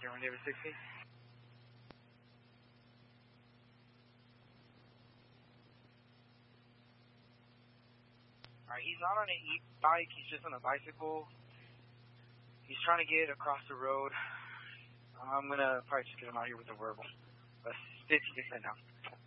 Cameron David 60. Alright, he's not on an e-bike, he's just on a bicycle. He's trying to get across the road. I'm gonna probably just get him out here with a verbal. That's 56 right now.